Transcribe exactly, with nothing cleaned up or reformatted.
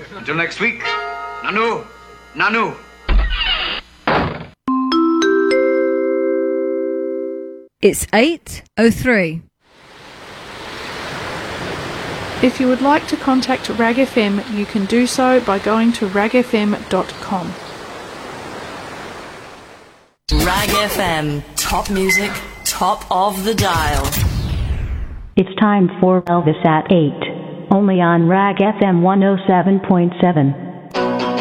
Until next week, Nanu, Nanu. It's eight oh three. If you would like to contact Rag F M, you can do so by going to rag f m dot com. Rag F M, top music, top of the dial. It's time for Elvis at eight, only on Rag F M one oh seven point seven.